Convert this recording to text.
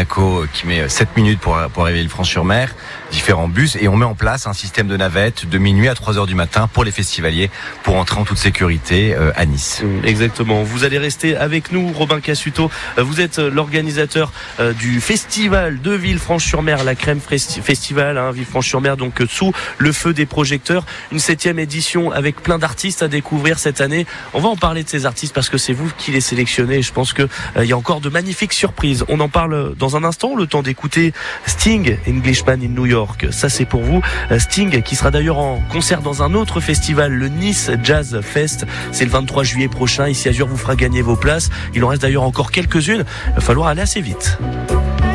Monaco qui met 7 minutes pour arriver à Villefranche-sur-Mer, différents bus, et on met en place un système de navette de minuit à 3h du matin pour les festivaliers pour entrer en toute sécurité à Nice. Exactement. Vous allez rester avec nous, Robin Cassuto. Vous êtes l'organisateur du festival de Villefranche-sur-Mer, la Crème Festival, Villefranche-sur-Mer, donc sous le feu des projecteurs. Une 7e édition avec plein d'artistes à découvrir cette année. On va en parler de ces artistes parce que c'est vous qui les sélectionnez. Et je pense que il y a encore de magnifiques surprises. On en parle dans un instant. Le temps d'écouter Sting, Englishman in New York. Ça, c'est pour vous. Sting, qui sera d'ailleurs en concert dans un autre festival, le Nice Jazz Fest. C'est le 23 juillet prochain. Ici Azur vous fera gagner vos places. Il en reste d'ailleurs encore quelques-unes. Il va falloir aller assez vite.